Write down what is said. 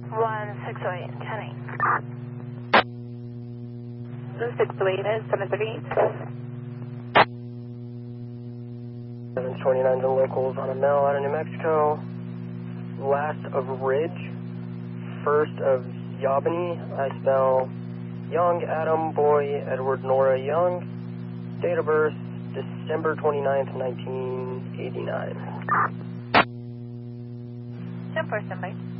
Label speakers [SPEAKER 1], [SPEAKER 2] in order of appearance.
[SPEAKER 1] 1608, 10-8.
[SPEAKER 2] 608 is 738.
[SPEAKER 3] 729's and locals on a mail out of New Mexico. Last of Ridge, first of Yabini. I spell Young, Adam, Boy, Edward, Nora, Young. Date of birth, December 29th, 1989.
[SPEAKER 1] 10-4, standby.